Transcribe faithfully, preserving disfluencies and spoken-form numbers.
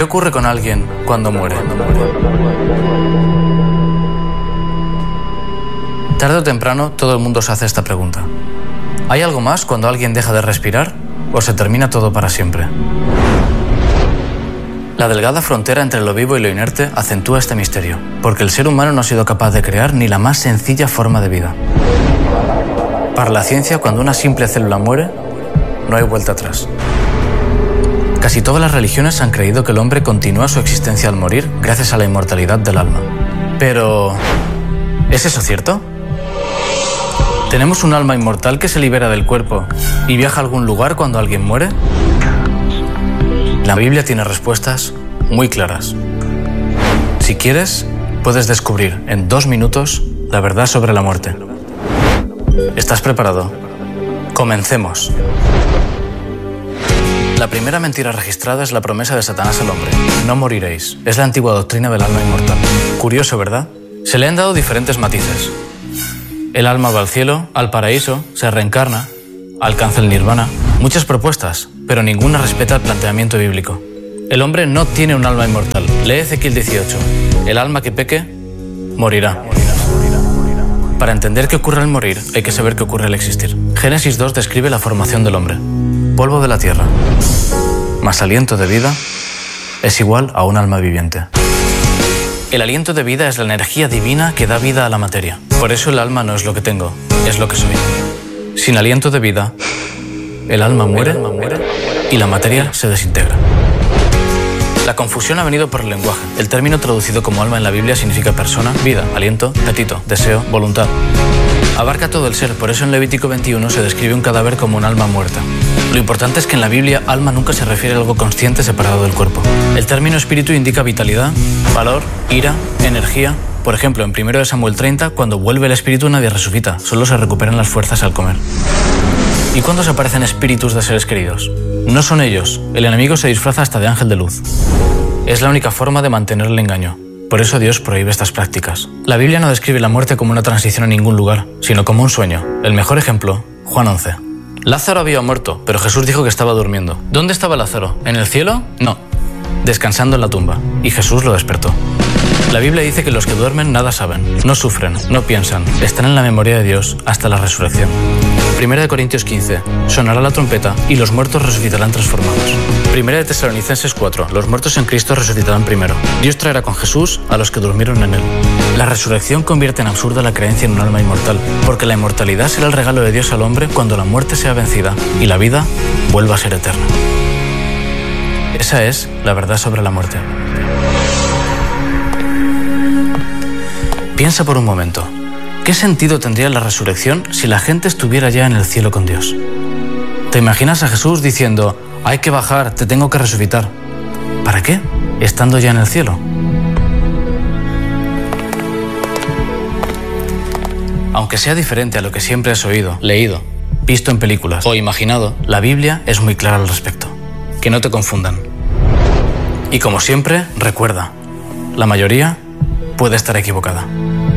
ocurre con alguien cuando muere? Tarde o temprano todo el mundo se hace esta pregunta. ¿Hay algo más cuando alguien deja de respirar o se termina todo para siempre? La delgada frontera entre lo vivo y lo inerte acentúa este misterio, porque el ser humano no ha sido capaz de crear ni la más sencilla forma de vida. Para la ciencia, cuando una simple célula muere, no hay vuelta atrás. Casi todas las religiones han creído que el hombre continúa su existencia al morir gracias a la inmortalidad del alma. Pero, ¿es eso cierto? ¿Tenemos un alma inmortal que se libera del cuerpo y viaja a algún lugar cuando alguien muere? La Biblia tiene respuestas muy claras. Si quieres, puedes descubrir en dos minutos la verdad sobre la muerte. ¿Estás preparado? Comencemos. La primera mentira registrada es la promesa de Satanás al hombre. No moriréis. Es la antigua doctrina del alma inmortal. Curioso, ¿verdad? Se le han dado diferentes matices. El alma va al cielo, al paraíso, se reencarna, alcanza el nirvana. Muchas propuestas, pero ninguna respeta el planteamiento bíblico. El hombre no tiene un alma inmortal. Lee Ezequiel dieciocho. El alma que peque, morirá. Para entender qué ocurre al morir, hay que saber qué ocurre al existir. Génesis dos describe la formación del hombre. Polvo de la tierra, más aliento de vida, es igual a un alma viviente. El aliento de vida es la energía divina que da vida a la materia. Por eso el alma no es lo que tengo, es lo que soy. Sin aliento de vida, el alma muere y la materia se desintegra. La confusión ha venido por el lenguaje. El término traducido como alma en la Biblia significa persona, vida, aliento, apetito, deseo, voluntad. Abarca todo el ser, por eso en Levítico veintiuno se describe un cadáver como un alma muerta. Lo importante es que en la Biblia alma nunca se refiere a algo consciente separado del cuerpo. El término espíritu indica vitalidad, valor, ira, energía. Por ejemplo, en primero de Samuel treinta, cuando vuelve el espíritu nadie resucita, solo se recuperan las fuerzas al comer. ¿Y cuándo se aparecen espíritus de seres queridos? No son ellos, el enemigo se disfraza hasta de ángel de luz. Es la única forma de mantener el engaño. Por eso Dios prohíbe estas prácticas. La Biblia no describe la muerte como una transición a ningún lugar, sino como un sueño. El mejor ejemplo, Juan once. Lázaro había muerto, pero Jesús dijo que estaba durmiendo. ¿Dónde estaba Lázaro? ¿En el cielo? No. Descansando en la tumba. Y Jesús lo despertó. La Biblia dice que los que duermen nada saben, no sufren, no piensan, están en la memoria de Dios hasta la resurrección. Primera de Corintios quince. Sonará la trompeta y los muertos resucitarán transformados. Primera de Tesalonicenses cuatro. Los muertos en Cristo resucitarán primero. Dios traerá con Jesús a los que durmieron en él. La resurrección convierte en absurda la creencia en un alma inmortal, porque la inmortalidad será el regalo de Dios al hombre cuando la muerte sea vencida y la vida vuelva a ser eterna. Esa es la verdad sobre la muerte. Piensa por un momento, ¿qué sentido tendría la resurrección si la gente estuviera ya en el cielo con Dios? ¿Te imaginas a Jesús diciendo, hay que bajar, te tengo que resucitar? ¿Para qué? Estando ya en el cielo. Aunque sea diferente a lo que siempre has oído, leído, visto en películas o imaginado, la Biblia es muy clara al respecto. Que no te confundan. Y como siempre, recuerda, la mayoría puede estar equivocada.